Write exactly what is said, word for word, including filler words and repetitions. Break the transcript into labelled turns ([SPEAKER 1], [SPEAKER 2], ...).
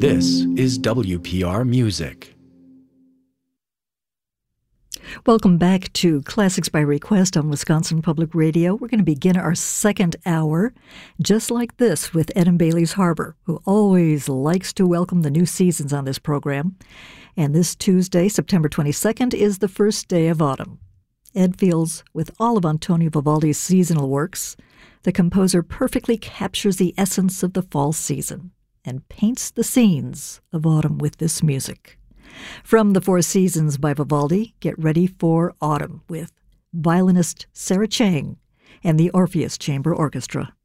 [SPEAKER 1] This is W P R Music.
[SPEAKER 2] Welcome back to Classics by Request on Wisconsin Public Radio. We're going to begin our second hour just like this with Ed and Bailey's Harbor, who always likes to welcome the new seasons on this program. And this Tuesday, September twenty-second, is the first day of autumn. Ed feels, with all of Antonio Vivaldi's seasonal works, the composer perfectly captures the essence of the fall season and paints the scenes of autumn with this music. From The Four Seasons by Vivaldi, get ready for autumn with violinist Sarah Chang and the Orpheus Chamber Orchestra.